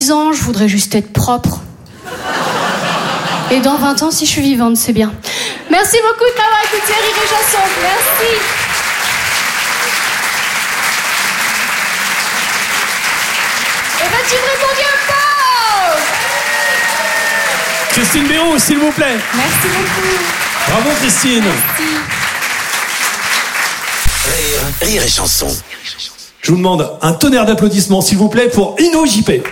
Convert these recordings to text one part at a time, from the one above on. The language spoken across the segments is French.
ans, je voudrais juste être propre. Et dans 20 ans, si je suis vivante, c'est bien. Merci beaucoup de m'avoir écouté, Rire et Chanson. Merci. Et ben, tu me réponds bien pas. Christine Béraud, s'il vous plaît. Merci beaucoup. Bravo, Christine. Merci. Rire et Chanson. Je vous demande un tonnerre d'applaudissements, s'il vous plaît, pour Ino JP.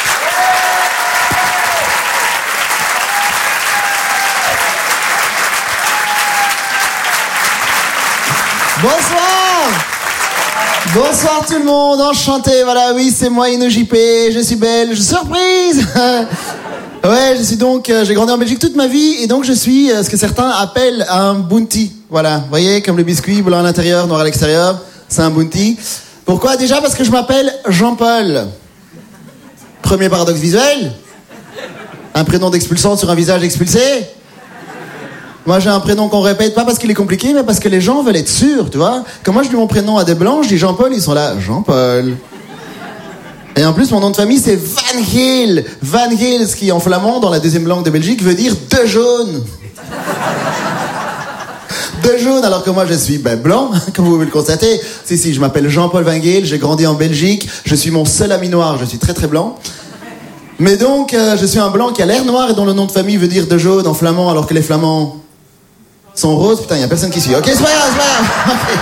Bonsoir. Bonsoir tout le monde, enchanté, voilà, oui, c'est moi Ino JP, je suis belge, surprise. Ouais, je suis donc, j'ai grandi en Belgique toute ma vie, et donc je suis ce que certains appellent un bounty. Voilà, vous voyez, comme le biscuit, blanc à l'intérieur, noir à l'extérieur, c'est un bounty. Pourquoi? Déjà parce que je m'appelle Jean-Paul. Premier paradoxe visuel. Un prénom d'expulsant sur un visage expulsé. Moi, j'ai un prénom qu'on répète, pas parce qu'il est compliqué, mais parce que les gens veulent être sûrs, tu vois. Quand moi, je dis mon prénom à des blancs, je dis Jean-Paul, ils sont là, Jean-Paul. Et en plus, mon nom de famille, c'est Van Heel. Van Heel, ce qui, en flamand, dans la deuxième langue de Belgique, veut dire de jaune. De jaune, alors que moi, je suis blanc, comme vous pouvez le constater. Si, je m'appelle Jean-Paul Van Heel, j'ai grandi en Belgique, je suis mon seul ami noir, je suis très très blanc. Mais donc, je suis un blanc qui a l'air noir et dont le nom de famille veut dire de jaune en flamand, alors que les flamands sont roses. Putain, il n'y a personne qui suit. Ok, c'est pas grave, c'est pas grave. Okay.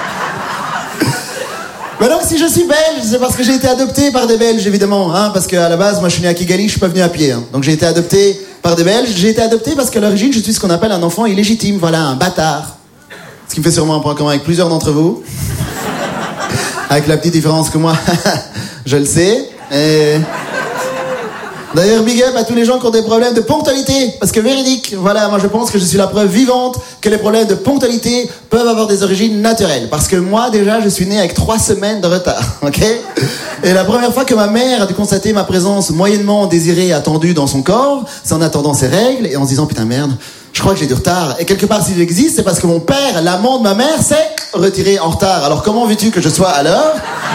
Mais donc, si je suis belge, c'est parce que j'ai été adopté par des Belges, évidemment. Hein, parce qu'à la base, moi, je suis né à Kigali, je suis pas venu à pied. Hein. Donc, j'ai été adopté par des Belges. J'ai été adopté parce qu'à l'origine, je suis ce qu'on appelle un enfant illégitime. Voilà, un bâtard. Ce qui me fait sûrement un point commun avec plusieurs d'entre vous. Avec la petite différence que moi, je le sais. Et... D'ailleurs, big up à tous les gens qui ont des problèmes de ponctualité. Parce que véridique, voilà, moi je pense que je suis la preuve vivante que les problèmes de ponctualité peuvent avoir des origines naturelles. Parce que moi, déjà, je suis né avec 3 semaines de retard, ok? Et la première fois que ma mère a dû constater ma présence moyennement désirée et attendue dans son corps, c'est en attendant ses règles et en se disant, putain merde, je crois que j'ai du retard. Et quelque part, s'il existe, c'est parce que mon père, l'amant de ma mère, s'est retiré en retard. Alors comment veux-tu que je sois à l'heure?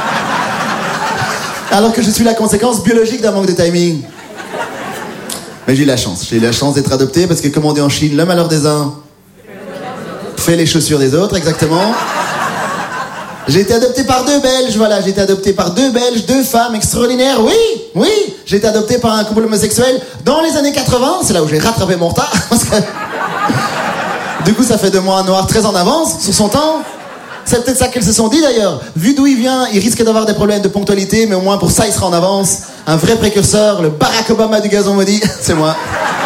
Alors que je suis la conséquence biologique d'un manque de timing. Mais j'ai eu la chance d'être adopté parce que, comme on dit en Chine, le malheur des uns fait les chaussures des autres, exactement. J'ai été adopté par 2 Belges, voilà, j'ai été adopté par 2 Belges, 2 femmes extraordinaires, oui, j'ai été adopté par un couple homosexuel dans les années 80, c'est là où j'ai rattrapé mon retard, parce que... Du coup, ça fait de moi un noir très en avance sur son temps. C'est peut-être ça qu'elles se sont dit d'ailleurs. Vu d'où il vient, il risque d'avoir des problèmes de ponctualité, mais au moins pour ça, il sera en avance. Un vrai précurseur, le Barack Obama du gazon maudit, c'est moi.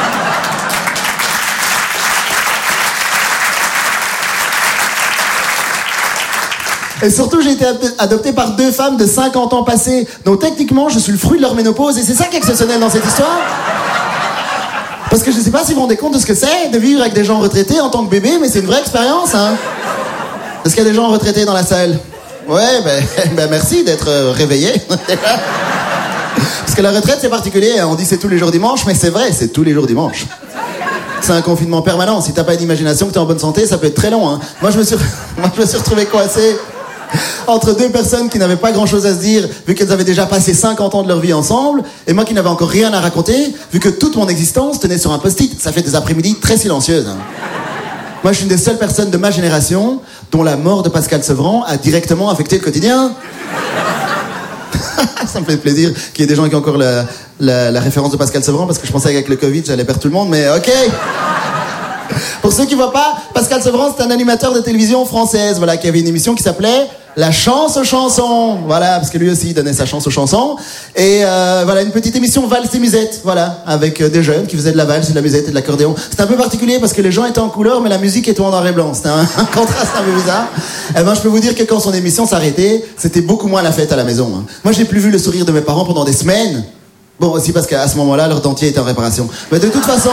Et surtout, j'ai été adopté par 2 femmes de 50 ans passés. Donc techniquement, je suis le fruit de leur ménopause. Et c'est ça qui est exceptionnel dans cette histoire. Parce que je sais pas si vous vous rendez compte de ce que c'est de vivre avec des gens retraités en tant que bébé, mais c'est une vraie expérience, hein. Est-ce qu'il y a des gens retraités dans la salle? Ouais, ben merci d'être réveillé. Parce que la retraite, c'est particulier. Hein. On dit c'est tous les jours dimanche, mais c'est vrai, c'est tous les jours dimanche. C'est un confinement permanent. Si t'as pas d'imagination, que t'es en bonne santé, ça peut être très long. Hein. Moi, je me suis retrouvé coincé entre 2 personnes qui n'avaient pas grand-chose à se dire, vu qu'elles avaient déjà passé 50 ans de leur vie ensemble, et moi qui n'avais encore rien à raconter, vu que toute mon existence tenait sur un post-it. Ça fait des après-midi très silencieuses. Hein. Moi, je suis une des seules personnes de ma génération dont la mort de Pascal Sevran a directement affecté le quotidien. Ça me fait plaisir qu'il y ait des gens qui ont encore la référence de Pascal Sevran, parce que je pensais qu'avec le Covid, j'allais perdre tout le monde, mais ok. Pour ceux qui voient pas, Pascal Sevran, c'est un animateur de télévision française, voilà, qui avait une émission qui s'appelait La chance aux chansons. Voilà, parce que lui aussi, il donnait sa chance aux chansons. Et voilà, une petite émission valse et musette, voilà, avec des jeunes qui faisaient de la valse, de la musette et de l'accordéon. C'était un peu particulier parce que les gens étaient en couleur, mais la musique était en noir et blanc. C'était un contraste un peu bizarre. Eh ben, je peux vous dire que quand son émission s'arrêtait, c'était beaucoup moins la fête à la maison. Hein. Moi, j'ai plus vu le sourire de mes parents pendant des semaines. Bon, aussi parce qu'à ce moment-là, leur dentier était en réparation. Mais de toute façon,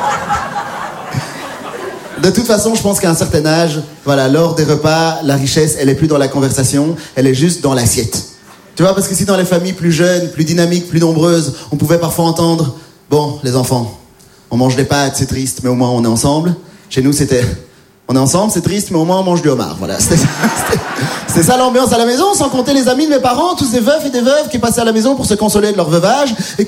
je pense qu'à un certain âge, voilà, lors des repas, la richesse, elle est plus dans la conversation, elle est juste dans l'assiette. Tu vois, parce que si dans les familles plus jeunes, plus dynamiques, plus nombreuses, on pouvait parfois entendre « Bon, les enfants, on mange des pâtes, c'est triste, mais au moins on est ensemble ». Chez nous, c'était On est ensemble, c'est triste, mais au moins on mange du homard. Voilà, c'était ça l'ambiance à la maison, sans compter les amis de mes parents, tous des veufs et des veuves qui passaient à la maison pour se consoler de leur veuvage. Et